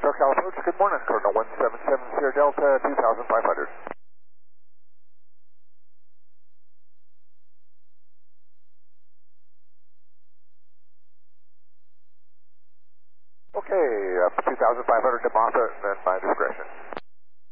SoCal approach, good morning, Cardinal 177 Sierra Delta 2500. Okay, up 2500 to Moffitt, and my discretion.